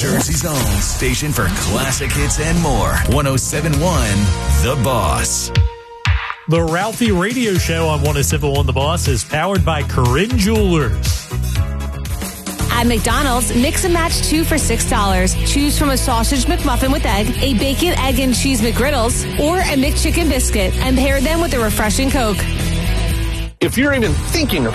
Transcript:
Jersey's own station for classic hits and more. 107.1 The Boss. The Ralphie Radio Show on 107.1 The Boss is powered by Corinne Jewelers. At McDonald's, mix and match 2 for $6. Choose from a sausage McMuffin with egg, a bacon, egg, and cheese McGriddles, or a McChicken biscuit, and pair them with a refreshing Coke. If you're even thinking about